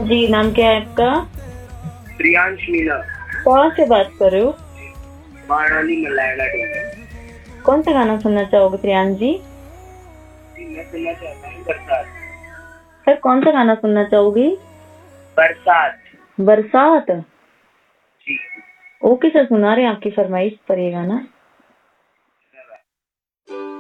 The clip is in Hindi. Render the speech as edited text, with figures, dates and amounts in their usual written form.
जी, नाम क्या है आपका? प्रियांश मीना। कहाँ से बात कर रहे हो? मारवाड़ी मलायला डोंगर। कौन सा गाना सुनना चाहोगे प्रियांश जी? मैं सुनना चाहता हूँ बरसात। सर कौन सा गाना सुनना चाहोगे? बरसात। बरसात। जी। ओके सर, सुना रहे हैं आपकी फरमाइश पर ये गाना।